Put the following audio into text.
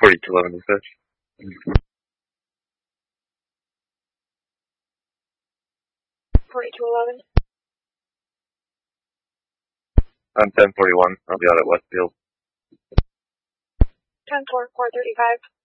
4211 dispatch. 4211. I'm 1041. I'll be out at Westfield. 10-4, 435.